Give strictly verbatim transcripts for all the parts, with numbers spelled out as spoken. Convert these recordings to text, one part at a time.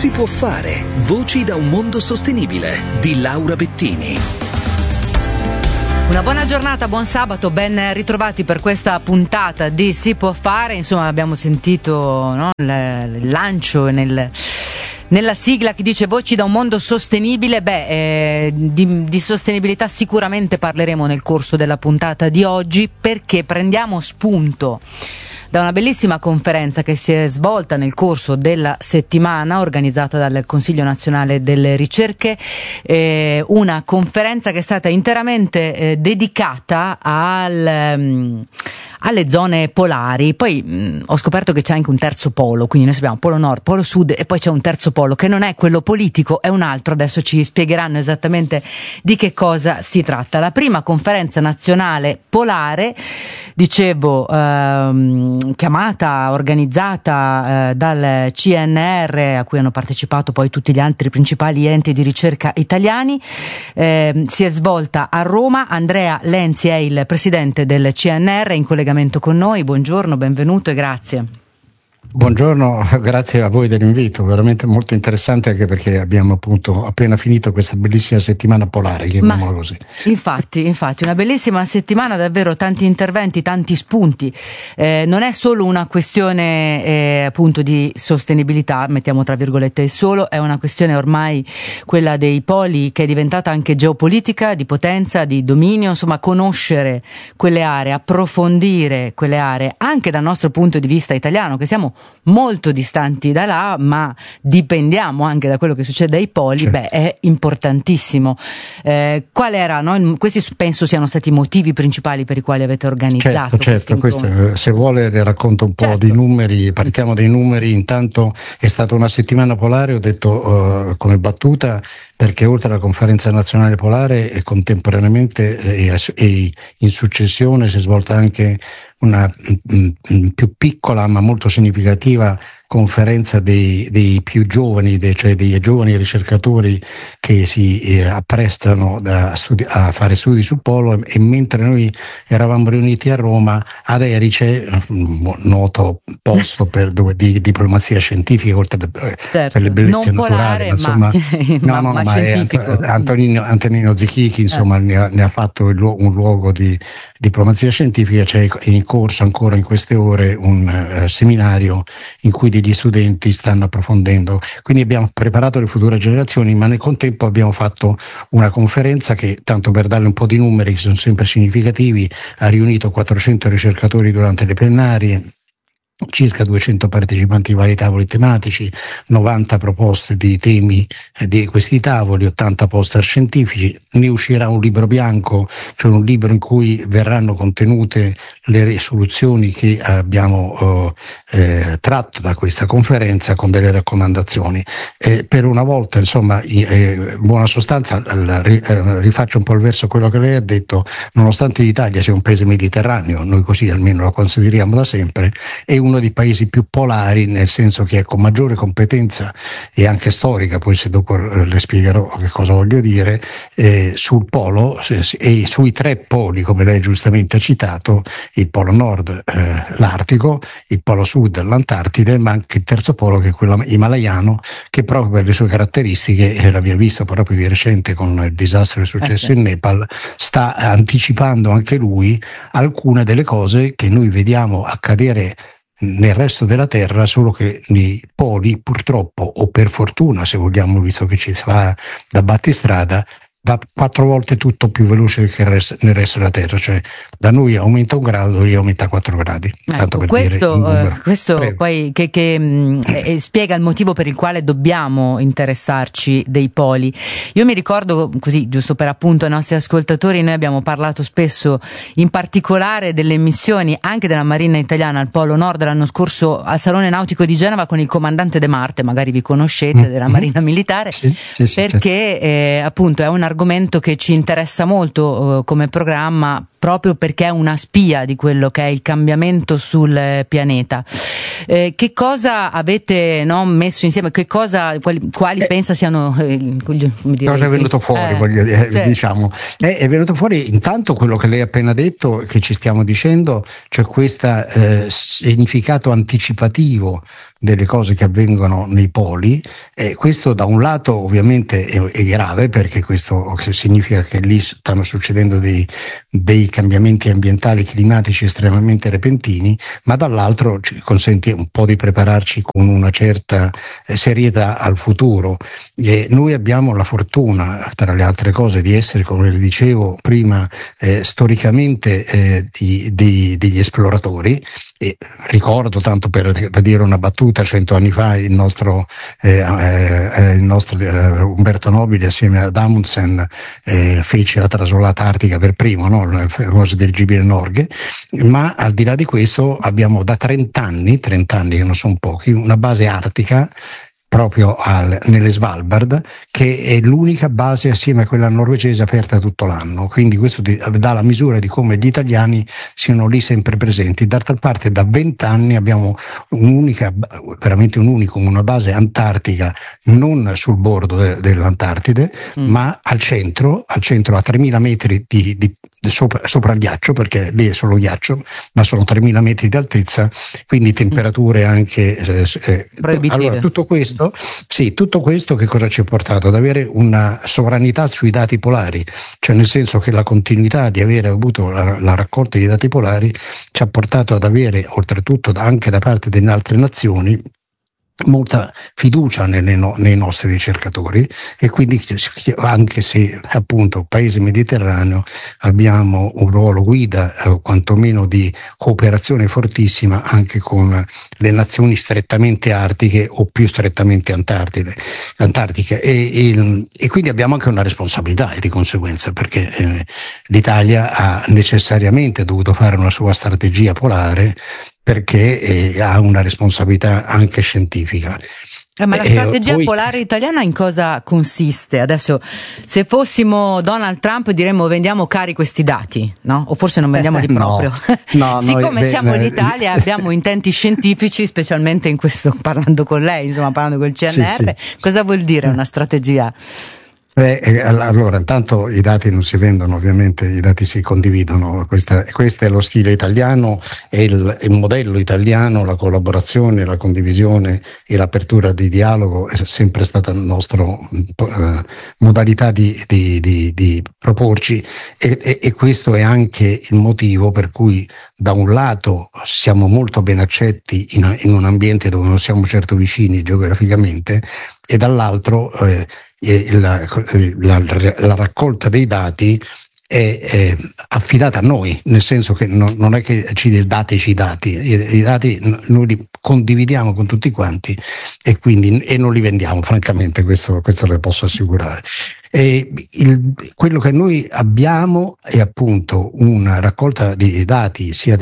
Si può fare. Voci da un mondo sostenibile di Laura Bettini. Una buona giornata, buon sabato, ben ritrovati per questa puntata di Si può fare. Insomma, abbiamo sentito, no, il, il lancio nel, nella sigla che dice voci da un mondo sostenibile. Beh, eh, di, di sostenibilità sicuramente parleremo nel corso della puntata di oggi, perché prendiamo spunto da una bellissima conferenza che si è svolta nel corso della settimana, organizzata dal Consiglio Nazionale delle Ricerche, eh, una conferenza che è stata interamente eh, dedicata al, um, alle zone polari. Poi mh, ho scoperto che c'è anche un terzo polo, quindi noi sappiamo polo nord, polo sud e poi c'è un terzo polo che non è quello politico, è un altro. Adesso ci spiegheranno esattamente di che cosa si tratta. La prima conferenza nazionale polare, dicevo, ehm, chiamata, organizzata eh, dal C N R, a cui hanno partecipato poi tutti gli altri principali enti di ricerca italiani, eh, si è svolta a Roma. Andrea Lenzi è il presidente del C N R, in collegamento con noi. Buongiorno, benvenuto e grazie. Buongiorno, grazie a voi dell'invito, veramente molto interessante, anche perché abbiamo appunto appena finito questa bellissima settimana polare, chiamiamola così. Infatti, infatti, una bellissima settimana, davvero tanti interventi, tanti spunti. Eh, non è solo una questione eh, appunto di sostenibilità, mettiamo tra virgolette solo, è una questione ormai, quella dei poli, che è diventata anche geopolitica, di potenza, di dominio, insomma conoscere quelle aree, approfondire quelle aree, anche dal nostro punto di vista italiano, che siamo molto distanti da là, ma dipendiamo anche da quello che succede ai poli. Certo. Beh, è importantissimo. Eh, qual era, no? Questi penso siano stati i motivi principali per i quali avete organizzato. Certo, certo, questo, se vuole le racconto un po' certo. di numeri, partiamo dai numeri. Intanto è stata una settimana polare, ho detto uh, come battuta, perché oltre alla conferenza nazionale polare e contemporaneamente e, e in successione si è svolta anche una m, più piccola ma molto significativa conferenza dei, dei più giovani, dei, cioè dei giovani ricercatori che si eh, apprestano da studi- a fare studi sul polo, e, e mentre noi eravamo riuniti a Roma ad Erice, un noto posto per dove, di diplomazia scientifica, oltre per, certo. per le bellezze non naturali, polare, insomma, ma, no, no, ma, ma è Antonino, Antonino Zichichi, insomma, eh. ne, ha, ne ha fatto il, un luogo di diplomazia scientifica. C'è in corso ancora in queste ore un uh, seminario in cui gli studenti stanno approfondendo, quindi abbiamo preparato le future generazioni, ma nel contempo abbiamo fatto una conferenza che, tanto per darle un po' di numeri che sono sempre significativi, ha riunito quattrocento ricercatori durante le plenarie, circa duecento partecipanti ai vari tavoli tematici, novanta proposte di temi di questi tavoli, ottanta poster scientifici. Ne uscirà un libro bianco, cioè un libro in cui verranno contenute le risoluzioni che abbiamo eh, tratto da questa conferenza, con delle raccomandazioni. Eh, per una volta, insomma, in buona sostanza, rifaccio un po' il verso quello che lei ha detto: nonostante l'Italia sia un paese mediterraneo, noi così almeno lo consideriamo da sempre, è uno dei paesi più polari, nel senso che è con maggiore competenza e anche storica, poi se dopo le spiegherò che cosa voglio dire, eh, sul polo e sui tre poli, come lei giustamente ha citato, il polo nord, eh, l'Artico, il polo sud, l'Antartide, ma anche il terzo polo, che è quello himalayano, che proprio per le sue caratteristiche, e l'abbiamo visto proprio di recente con il disastro che è successo eh sì. in Nepal, sta anticipando anche lui alcune delle cose che noi vediamo accadere nel resto della Terra, solo che i poli, purtroppo, o per fortuna se vogliamo, visto che ci si fa da battistrada, va quattro volte tutto più veloce che il resto, nel resto della Terra, cioè da noi aumenta un grado, lì aumenta quattro gradi. Ecco, tanto per questo, dire uh, questo poi che, che mh, eh, spiega il motivo per il quale dobbiamo interessarci dei poli. Io mi ricordo, così giusto per appunto ai nostri ascoltatori, noi abbiamo parlato spesso in particolare delle missioni anche della Marina Italiana al Polo Nord l'anno scorso al Salone Nautico di Genova con il comandante De Marte, magari vi conoscete, mm-hmm. della Marina Militare, sì, sì, sì, perché certo. eh, appunto è un argomento che ci interessa molto uh, come programma, proprio perché è una spia di quello che è il cambiamento sul pianeta. Eh, che cosa avete no, messo insieme? Che cosa, quali, quali eh, pensa siano eh, come dire, cosa è venuto fuori? Eh, voglio dire, sì. diciamo, è, è venuto fuori intanto quello che lei ha appena detto, che ci stiamo dicendo, cioè questo eh, significato anticipativo delle cose che avvengono nei poli. Eh, questo da un lato ovviamente è, è grave, perché questo significa che lì stanno succedendo dei, dei cambiamenti ambientali climatici estremamente repentini, ma dall'altro ci consente un po' di prepararci con una certa eh, serietà al futuro. Eh, noi abbiamo la fortuna, tra le altre cose, di essere, come le dicevo prima, eh, storicamente eh, di, di, degli esploratori. E ricordo, tanto per, per dire una battuta, cento anni fa il nostro, eh, eh, il nostro eh, Umberto Nobile assieme ad Amundsen eh, fece la trasolata artica per primo, no? Il famoso dirigibile Norge. Ma al di là di questo abbiamo da trenta anni, trenta anni che non sono pochi, una base artica proprio al, nelle Svalbard, che è l'unica base assieme a quella norvegese aperta tutto l'anno. Quindi questo di, dà la misura di come gli italiani siano lì sempre presenti. D'altra parte da vent'anni abbiamo un'unica, veramente un unicum, una base antartica non sul bordo de, dell'Antartide, mm. ma al centro, al centro a tremila metri di, di, di sopra, sopra il ghiaccio, perché lì è solo ghiaccio, ma sono tremila metri di altezza, quindi temperature mm. anche eh, eh, allora tutto questo Sì, tutto questo che cosa ci ha portato? Ad avere una sovranità sui dati polari, cioè nel senso che la continuità di avere avuto la, la raccolta di dati polari ci ha portato ad avere, oltretutto anche da parte delle altre nazioni, molta fiducia nelle no, nei nostri ricercatori, e quindi anche se appunto paese mediterraneo abbiamo un ruolo guida, eh, quantomeno di cooperazione fortissima anche con le nazioni strettamente artiche o più strettamente antartide, antartiche e, e, e quindi abbiamo anche una responsabilità, e di conseguenza, perché eh, l'Italia ha necessariamente dovuto fare una sua strategia polare, perché eh, ha una responsabilità anche scientifica. Eh, ma la strategia eh, poi... polare italiana in cosa consiste? Adesso, se fossimo Donald Trump diremmo vendiamo cari questi dati, no? O forse non vendiamo di proprio. No, no, Siccome noi, siamo beh, in Italia e abbiamo intenti scientifici, specialmente in questo, parlando con lei, insomma parlando col C N R, sì, sì. Cosa vuol dire una strategia? Beh, allora, intanto i dati non si vendono, ovviamente i dati si condividono, questa, questo è lo stile italiano, è il, il modello italiano, la collaborazione, la condivisione e l'apertura di dialogo è sempre stata la nostra uh, modalità di, di, di, di proporci, e, e, e questo è anche il motivo per cui da un lato siamo molto ben accetti in, in un ambiente dove non siamo certo vicini geograficamente, e dall'altro eh, La, la, la raccolta dei dati è, è affidata a noi, nel senso che non, non è che ci dateci i dati, i, i dati noi li condividiamo con tutti quanti, e quindi e non li vendiamo, francamente, questo, questo le posso assicurare. E il, quello che noi abbiamo è appunto una raccolta di dati sia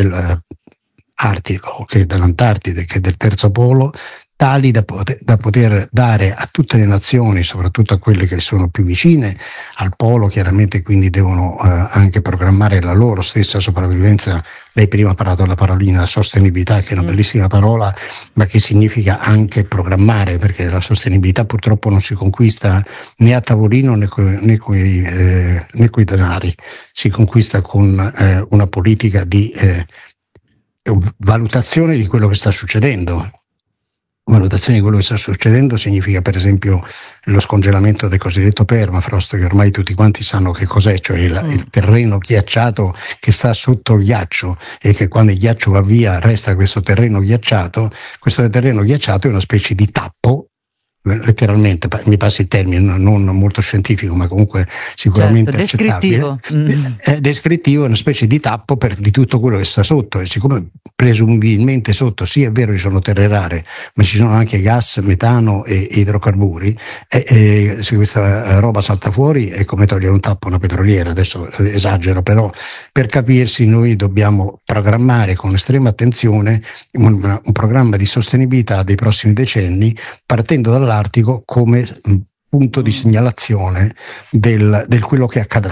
dell'Artico che dell'Antartide che del terzo polo, tali da poter, da poter dare a tutte le nazioni, soprattutto a quelle che sono più vicine al polo, chiaramente, quindi devono eh, anche programmare la loro stessa sopravvivenza. Lei prima ha parlato della parolina sostenibilità, che è una bellissima parola, ma che significa anche programmare, perché la sostenibilità purtroppo non si conquista né a tavolino né coi, né coi, eh, né coi denari, si conquista con eh, una politica di eh, valutazione di quello che sta succedendo. Valutazione di quello che sta succedendo significa, per esempio, lo scongelamento del cosiddetto permafrost, che ormai tutti quanti sanno che cos'è, cioè il, mm. il terreno ghiacciato che sta sotto il ghiaccio, e che quando il ghiaccio va via resta questo terreno ghiacciato. Questo terreno ghiacciato è una specie di tappo, letteralmente, mi passi il termine, non molto scientifico, ma comunque sicuramente certo, descrittivo. Mm. È descrittivo, è una specie di tappo per, di tutto quello che sta sotto, e siccome presumibilmente sotto, sì è vero, ci sono terre rare, ma ci sono anche gas, metano e, e idrocarburi, e, e se questa roba salta fuori è come togliere un tappo a una petroliera. Adesso esagero, però per capirsi noi dobbiamo programmare con estrema attenzione un, un programma di sostenibilità dei prossimi decenni, partendo dalla Artico come punto di segnalazione del, del quello che accadrà.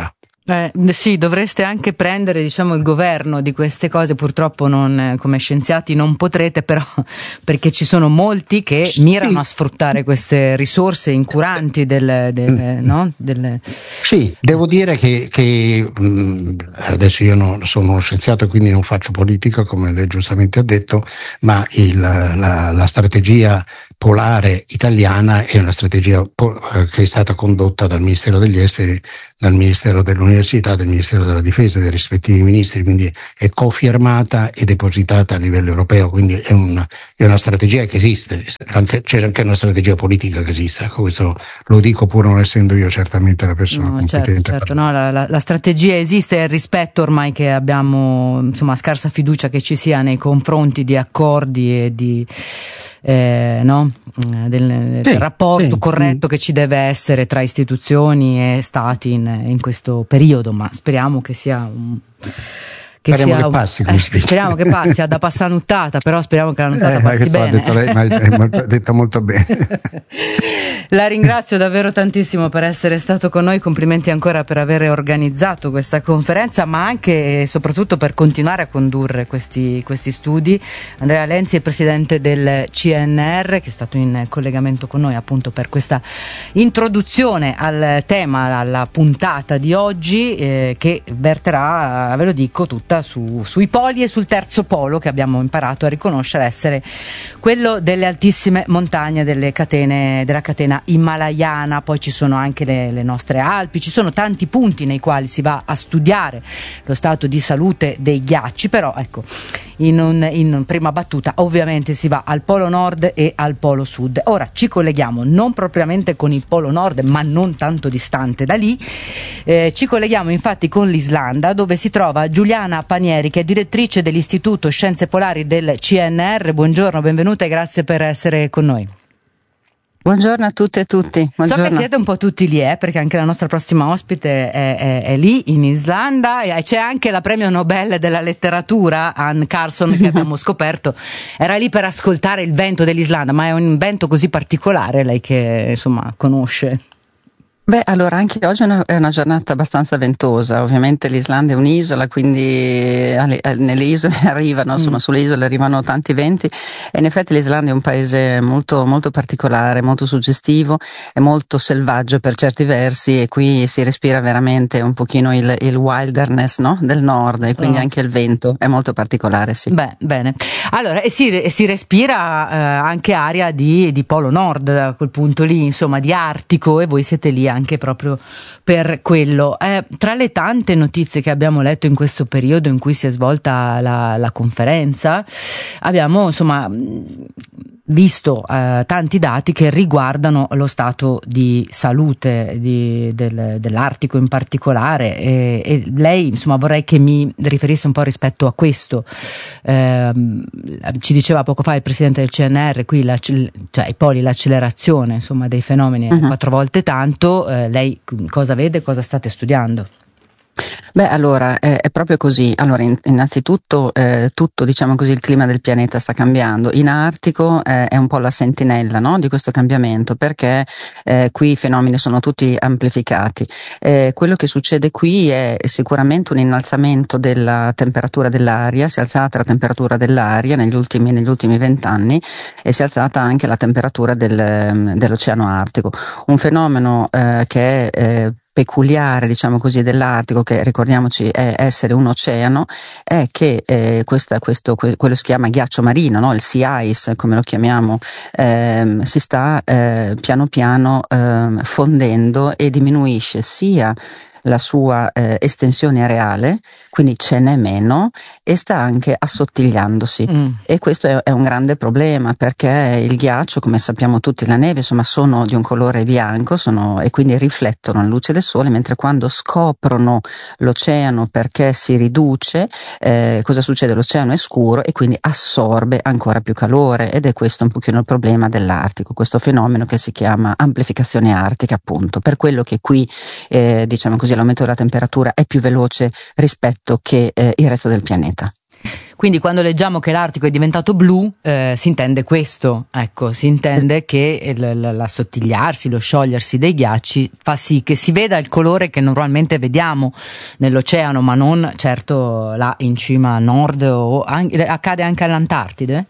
Eh, sì, dovreste anche prendere, diciamo, il governo di queste cose. Purtroppo non, come scienziati non potrete, però, perché ci sono molti che mirano a sfruttare queste risorse incuranti del, del, no? del... Sì, devo dire che, che mh, adesso io non sono uno scienziato, quindi non faccio politica, come lei giustamente ha detto, ma il, la, la strategia polare italiana è una strategia po- che è stata condotta dal Ministero degli Esteri, dal Ministero dell'Università, del Ministero della Difesa, dei rispettivi ministri, quindi è cofirmata e depositata a livello europeo, quindi è una, è una strategia che esiste, anche, c'è anche una strategia politica che esiste, ecco, questo lo dico pur non essendo io certamente la persona no, competente. Certo, certo, no, la, la, la strategia esiste, e il rispetto ormai che abbiamo, insomma, scarsa fiducia che ci sia nei confronti di accordi e di Eh, no? del, del sì, rapporto sì. corretto che ci deve essere tra istituzioni e stati in, in questo periodo, ma speriamo che sia un che speriamo sia, che passi, come eh, si dice. Speriamo che passi, ha da passare nuttata, però speriamo che la nuttata eh, passi bene. Detto lei, ma è molto, detta molto bene. La ringrazio davvero tantissimo per essere stato con noi, complimenti ancora per aver organizzato questa conferenza, ma anche e soprattutto per continuare a condurre questi, questi studi. Andrea Lenzi è presidente del C N R, che è stato in collegamento con noi appunto per questa introduzione al tema, alla puntata di oggi, eh, che verterà, ve lo dico, tutta Su, sui poli e sul terzo polo che abbiamo imparato a riconoscere essere quello delle altissime montagne delle catene, della catena himalayana. Poi ci sono anche le, le nostre Alpi, ci sono tanti punti nei quali si va a studiare lo stato di salute dei ghiacci, però ecco, in, un, in prima battuta ovviamente si va al polo nord e al polo sud. Ora ci colleghiamo non propriamente con il polo nord, ma non tanto distante da lì, eh, ci colleghiamo infatti con l'Islanda, dove si trova Giuliana Panieri, che è direttrice dell'Istituto Scienze Polari del C N R. Buongiorno, benvenuta e grazie per essere con noi. Buongiorno a tutte e tutti. Buongiorno. So che siete un po' tutti lì, eh, perché anche la nostra prossima ospite è, è, è lì in Islanda, e c'è anche la premio Nobel della letteratura Anne Carson, che abbiamo scoperto era lì per ascoltare il vento dell'Islanda. Ma è un vento così particolare, lei che insomma conosce? Beh, allora anche oggi è una, è una giornata abbastanza ventosa. Ovviamente l'Islanda è un'isola, quindi alle, nelle isole arrivano, insomma, mm. sulle isole arrivano tanti venti, e in effetti l'Islanda è un paese molto, molto particolare, molto suggestivo e molto selvaggio per certi versi, e qui si respira veramente un pochino il, il wilderness, no? Del nord, e quindi oh. anche il vento è molto particolare, sì. Beh, bene. Allora, e si, e si respira eh, anche aria di, di polo nord, a quel punto lì, insomma, di Artico, e voi siete lì anche proprio per quello. Eh, tra le tante notizie che abbiamo letto in questo periodo in cui si è svolta la, la conferenza, abbiamo insomma visto eh, tanti dati che riguardano lo stato di salute di, del, dell'Artico in particolare, e, e lei insomma vorrei che mi riferisse un po' rispetto a questo. Eh, ci diceva poco fa il presidente del C N R, qui la, cioè i poli, l'accelerazione insomma dei fenomeni uh-huh. quattro volte tanto. Eh, lei cosa vede, cosa state studiando? Beh, allora eh, è proprio così. Allora, in, innanzitutto eh, tutto, diciamo così, il clima del pianeta sta cambiando. In Artico eh, è un po' la sentinella, no, di questo cambiamento, perché eh, qui i fenomeni sono tutti amplificati. Eh, quello che succede qui è sicuramente un innalzamento della temperatura dell'aria. Si è alzata la temperatura dell'aria negli ultimi negli ultimi vent'anni, e si è alzata anche la temperatura del, dell'Oceano Artico. Un fenomeno eh, che è eh, peculiare, diciamo così, dell'Artico, che ricordiamoci è essere un oceano, è che eh, questa, questo, que, quello si chiama ghiaccio marino, no? Il sea ice come lo chiamiamo, ehm, si sta eh, piano piano ehm, fondendo, e diminuisce sia la sua eh, estensione areale, quindi ce n'è meno, e sta anche assottigliandosi. Mm. E questo è, è un grande problema, perché il ghiaccio, come sappiamo tutti, la neve, insomma, sono di un colore bianco, sono, e quindi riflettono la luce del sole, mentre quando scoprono l'oceano perché si riduce, eh, cosa succede? L'oceano è scuro e quindi assorbe ancora più calore, ed è questo un pochino il problema dell'Artico, questo fenomeno che si chiama amplificazione artica, appunto, per quello che qui eh, diciamo così l'aumento della temperatura è più veloce rispetto che eh, il resto del pianeta. Quindi quando leggiamo che l'Artico è diventato blu, eh, si intende questo, ecco, si intende che l'assottigliarsi, lo sciogliersi dei ghiacci fa sì che si veda il colore che normalmente vediamo nell'oceano, ma non certo là in cima a nord, o anche, accade anche all'Antartide?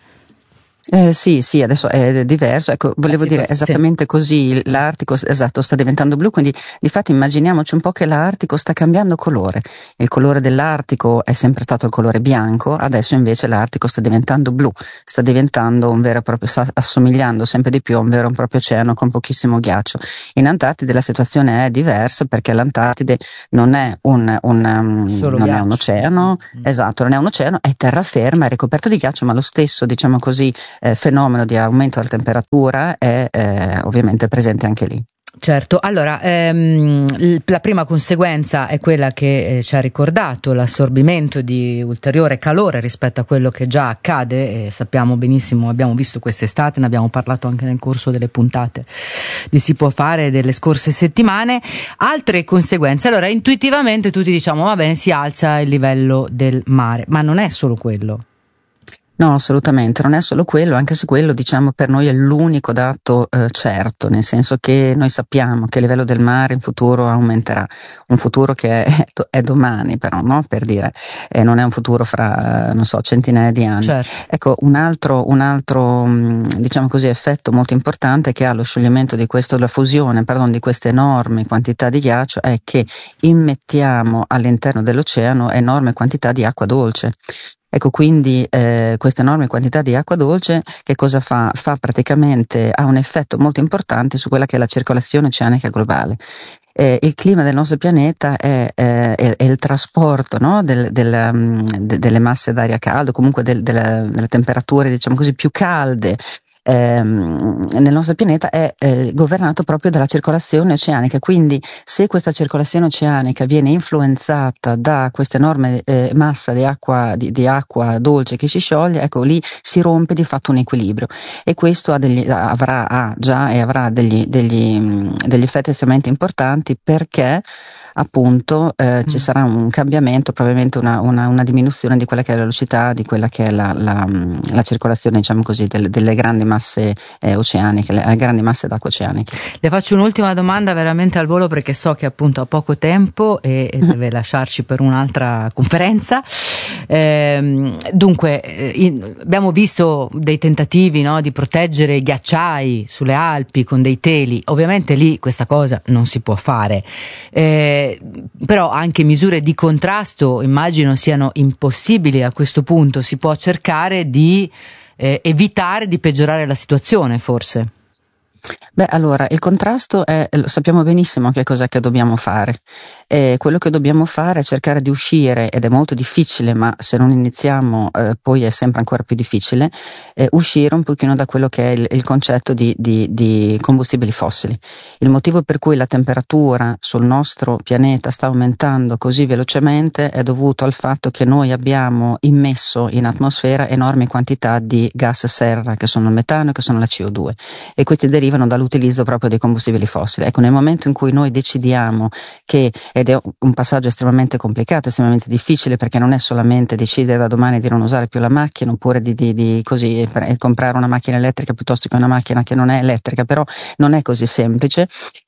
Eh, sì, sì, adesso è diverso, ecco, volevo eh sì, dire sì. esattamente così, l'Artico, esatto, sta diventando blu, quindi di fatto immaginiamoci un po' che l'Artico sta cambiando colore, il colore dell'Artico è sempre stato il colore bianco, adesso invece l'Artico sta diventando blu, sta diventando un vero e proprio, sta assomigliando sempre di più a un vero e proprio oceano con pochissimo ghiaccio. In Antartide la situazione è diversa perché l'Antartide non è un, un, um, non è un oceano, mm. esatto, non è un oceano, è terraferma, è ricoperto di ghiaccio, ma lo stesso, diciamo così, Eh, fenomeno di aumento della temperatura è eh, ovviamente presente anche lì. Certo, allora ehm, la prima conseguenza è quella che eh, ci ha ricordato, l'assorbimento di ulteriore calore rispetto a quello che già accade, e sappiamo benissimo, abbiamo visto quest'estate, ne abbiamo parlato anche nel corso delle puntate di Si può fare delle scorse settimane. Altre conseguenze, allora intuitivamente tutti diciamo va bene, si alza il livello del mare, ma non è solo quello. No, assolutamente, non è solo quello, anche se quello diciamo per noi è l'unico dato eh, certo, nel senso che noi sappiamo che il livello del mare in futuro aumenterà, un futuro che è, è domani però, no? Per dire, eh, non è un futuro fra, non so, centinaia di anni. Certo. Ecco, un altro, un altro diciamo così, effetto molto importante che ha lo scioglimento di questo, la fusione, pardon, di queste enormi quantità di ghiaccio è che immettiamo all'interno dell'oceano enorme quantità di acqua dolce. Ecco, quindi eh, questa enorme quantità di acqua dolce che cosa fa? Fa praticamente, ha un effetto molto importante su quella che è la circolazione oceanica globale. Eh, il clima del nostro pianeta è, è, è, è il trasporto, no? del, del, um, de, delle masse d'aria calda, comunque del, delle, delle temperature, diciamo così, più calde. Ehm, nel nostro pianeta è eh, governato proprio dalla circolazione oceanica, quindi se questa circolazione oceanica viene influenzata da questa enorme eh, massa di acqua, di, di acqua dolce che si scioglie, ecco lì si rompe di fatto un equilibrio e questo ha degli, avrà ha già e avrà degli, degli, degli effetti estremamente importanti perché appunto eh, mm. ci sarà un cambiamento, probabilmente una, una, una diminuzione di quella che è la velocità, di quella che è la, la, la circolazione, diciamo così, delle, delle grandi masse eh, oceaniche, le grandi masse d'acqua oceaniche. Le faccio un'ultima domanda veramente al volo perché so che appunto ha poco tempo e, e deve lasciarci per un'altra conferenza. Eh, dunque, in, abbiamo visto dei tentativi, no, di proteggere i ghiacciai sulle Alpi con dei teli, ovviamente lì questa cosa non si può fare. Eh, però anche misure di contrasto immagino siano impossibili a questo punto, si può cercare di eh, evitare di peggiorare la situazione forse. Beh, allora, il contrasto è, lo sappiamo benissimo che cos'è che dobbiamo fare. Eh, quello che dobbiamo fare è cercare di uscire, ed è molto difficile, ma se non iniziamo eh, poi è sempre ancora più difficile, eh, uscire un pochino da quello che è il, il concetto di, di, di combustibili fossili. Il motivo per cui la temperatura sul nostro pianeta sta aumentando così velocemente è dovuto al fatto che noi abbiamo immesso in atmosfera enormi quantità di gas serra, che sono il metano e che sono la C O due, e questi derivano dall'utilizzo proprio dei combustibili fossili. Ecco, nel momento in cui noi decidiamo che, ed è un passaggio estremamente complicato, estremamente difficile, perché non è solamente decidere da domani di non usare più la macchina oppure di, di, di così eh, comprare una macchina elettrica piuttosto che una macchina che non è elettrica, però non è così semplice,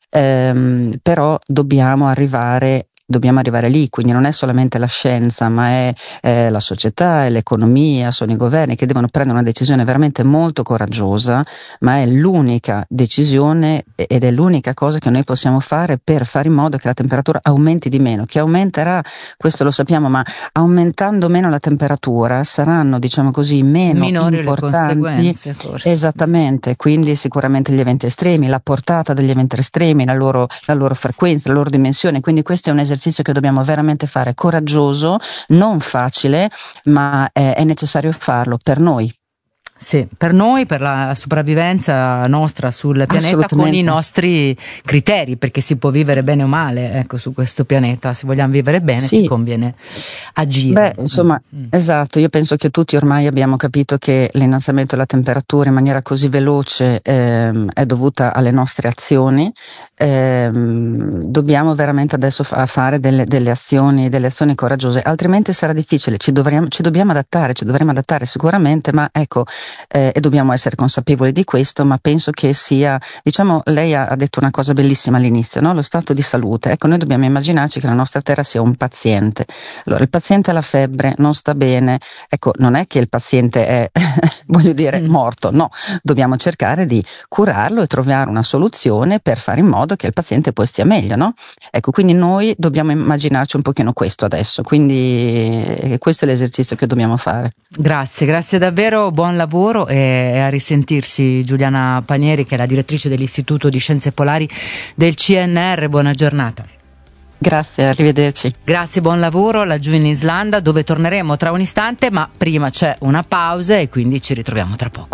ehm, però dobbiamo arrivare Dobbiamo arrivare lì, quindi non è solamente la scienza, ma è eh, la società, è l'economia, sono i governi che devono prendere una decisione veramente molto coraggiosa, ma è l'unica decisione ed è l'unica cosa che noi possiamo fare per fare in modo che la temperatura aumenti di meno, che aumenterà, questo lo sappiamo, ma aumentando meno la temperatura saranno, diciamo così, meno minori importanti, le conseguenze, forse. Esattamente, quindi sicuramente gli eventi estremi, la portata degli eventi estremi, la loro, la loro frequenza, la loro dimensione, quindi questo è un esercizio che dobbiamo veramente fare, coraggioso, non facile, ma eh, è necessario farlo per noi. sì, per noi, per la sopravvivenza nostra sul pianeta con i nostri criteri, perché si può vivere bene o male, ecco, su questo pianeta. Se vogliamo vivere bene, sì, ci conviene agire. Beh, insomma, mm. esatto, io penso che tutti ormai abbiamo capito che l'innalzamento della temperatura in maniera così veloce ehm, è dovuta alle nostre azioni. Ehm, dobbiamo veramente adesso fa- fare delle, delle azioni, delle azioni coraggiose, altrimenti sarà difficile. Ci dovremo, ci dobbiamo adattare, ci dovremo adattare sicuramente, ma ecco, Eh, e dobbiamo essere consapevoli di questo, ma penso che sia, diciamo, lei ha, ha detto una cosa bellissima all'inizio, no? Lo stato di salute. Ecco, noi dobbiamo immaginarci che la nostra terra sia un paziente. Allora, il paziente ha la febbre, non sta bene, ecco, non è che il paziente è, voglio dire, mm. morto, no, dobbiamo cercare di curarlo e trovare una soluzione per fare in modo che il paziente poi stia meglio, no? Ecco, quindi noi dobbiamo immaginarci un pochino questo adesso, quindi eh, questo è l'esercizio che dobbiamo fare. Grazie, grazie davvero, buon lavoro e a risentirsi. Giuliana Panieri, che è la direttrice dell'Istituto di Scienze Polari del C N R, buona giornata. Grazie, arrivederci. Grazie, buon lavoro laggiù in Islanda, dove torneremo tra un istante, ma prima c'è una pausa e quindi ci ritroviamo tra poco.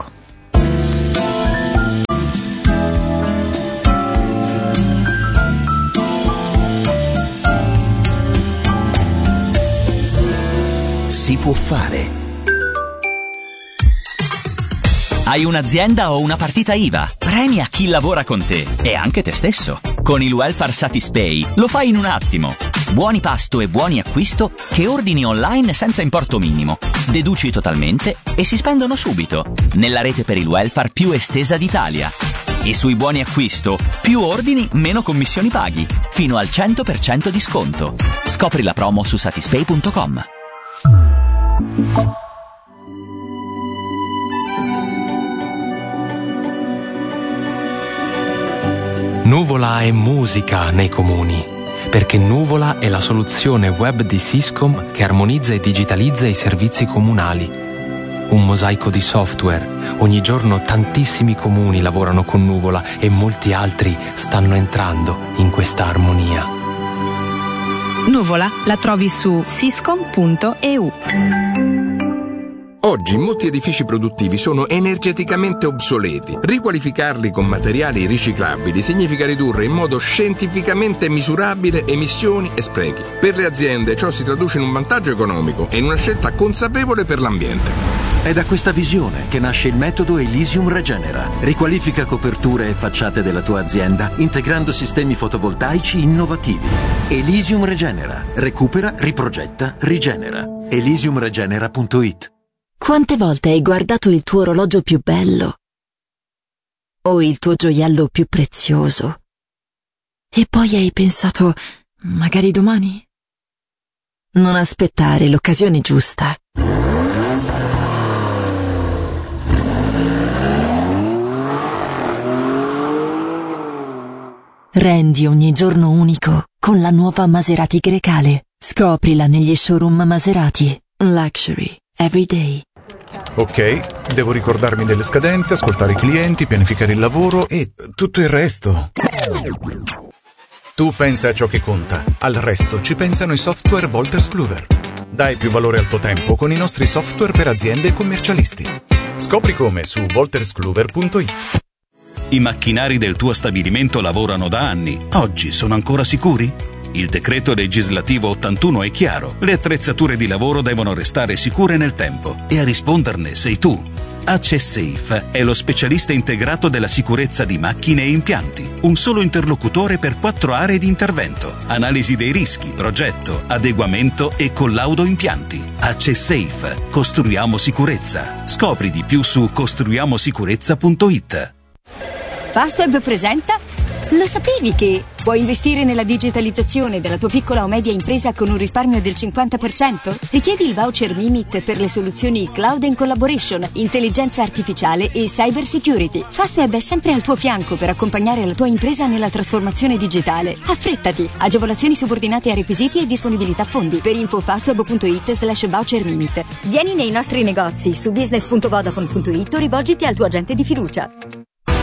Si può fare. Hai un'azienda o una partita I V A? Premia chi lavora con te e anche te stesso. Con il Welfare Satispay lo fai in un attimo. Buoni pasto e buoni acquisto che ordini online senza importo minimo. Deduci totalmente e si spendono subito. Nella rete per il welfare più estesa d'Italia. E sui buoni acquisto, più ordini, meno commissioni paghi. Fino al cento per cento di sconto. Scopri la promo su satispay punto com. Nuvola è musica nei comuni, perché Nuvola è la soluzione web di Syscom che armonizza e digitalizza i servizi comunali. Un mosaico di software. Ogni giorno tantissimi comuni lavorano con Nuvola e molti altri stanno entrando in questa armonia. Nuvola la trovi su syscom punto e u. Oggi molti edifici produttivi sono energeticamente obsoleti. Riqualificarli con materiali riciclabili significa ridurre in modo scientificamente misurabile emissioni e sprechi. Per le aziende ciò si traduce in un vantaggio economico e in una scelta consapevole per l'ambiente. È da questa visione che nasce il metodo Elysium Regenera. Riqualifica coperture e facciate della tua azienda integrando sistemi fotovoltaici innovativi. Elysium Regenera. Recupera, riprogetta, rigenera. elysium regenera punto it. Quante volte hai guardato il tuo orologio più bello o il tuo gioiello più prezioso e poi hai pensato, magari domani? Non aspettare l'occasione giusta. Rendi ogni giorno unico con la nuova Maserati Grecale. Scoprila negli showroom Maserati. Luxury every day. Ok, devo ricordarmi delle scadenze, ascoltare i clienti, pianificare il lavoro e tutto il resto. Tu pensa a ciò che conta, al resto ci pensano i software Wolters Kluwer. Dai più valore al tuo tempo con i nostri software per aziende e commercialisti. Scopri come su wolters kluwer punto it. I macchinari del tuo stabilimento lavorano da anni. Oggi sono ancora sicuri? Il decreto legislativo ottantuno è chiaro. Le attrezzature di lavoro devono restare sicure nel tempo e a risponderne sei tu. AccessSafe è lo specialista integrato della sicurezza di macchine e impianti. Un solo interlocutore per quattro aree di intervento. Analisi dei rischi, progetto, adeguamento e collaudo impianti. AccessSafe. Costruiamo sicurezza. Scopri di più su costruiamo sicurezza punto it. Fastweb presenta. Lo sapevi che puoi investire nella digitalizzazione della tua piccola o media impresa con un risparmio del cinquanta per cento? Richiedi il voucher Mimit per le soluzioni Cloud and Collaboration, intelligenza artificiale e cyber security. Fastweb è sempre al tuo fianco per accompagnare la tua impresa nella trasformazione digitale. Affrettati! Agevolazioni subordinate a requisiti e disponibilità fondi. Per info fastweb punto it slash voucher Mimit. Vieni nei nostri negozi su business punto vodafone punto it o rivolgiti al tuo agente di fiducia.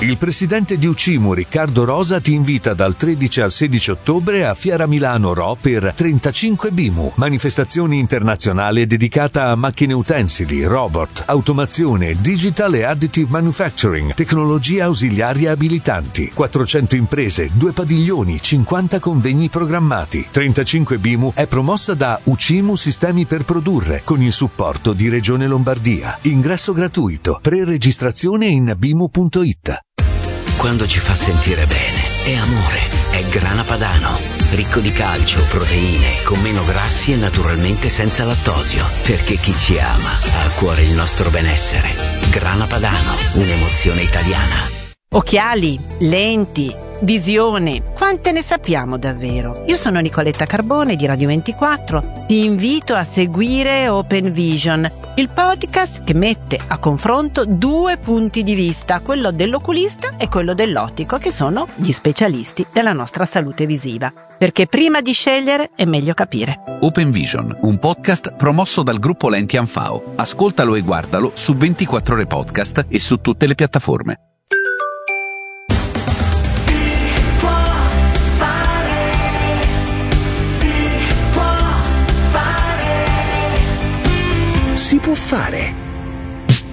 Il presidente di Ucimu, Riccardo Rosa, ti invita dal tredici al sedici ottobre a Fiera Milano Ro per trentacinque BIMU, manifestazione internazionale dedicata a macchine utensili, robot, automazione, digital e additive manufacturing, tecnologie ausiliarie abilitanti, quattrocento imprese, due padiglioni, cinquanta convegni programmati. trentacinque BIMU è promossa da Ucimu Sistemi per Produrre con il supporto di Regione Lombardia. Ingresso gratuito, pre-registrazione in bimu punto it. Quando ci fa sentire bene, è amore, è Grana Padano. Ricco di calcio, proteine, con meno grassi e naturalmente senza lattosio. Perché chi ci ama ha a cuore il nostro benessere. Grana Padano, un'emozione italiana. Occhiali, lenti, visione, quante ne sappiamo davvero? Io sono Nicoletta Carbone di Radio ventiquattro, ti invito a seguire Open Vision, il podcast che mette a confronto due punti di vista, quello dell'oculista e quello dell'ottico, che sono gli specialisti della nostra salute visiva. Perché prima di scegliere è meglio capire. Open Vision, un podcast promosso dal gruppo Lenti Anfao. Ascoltalo e guardalo su ventiquattro ore podcast e su tutte le piattaforme. Si può fare.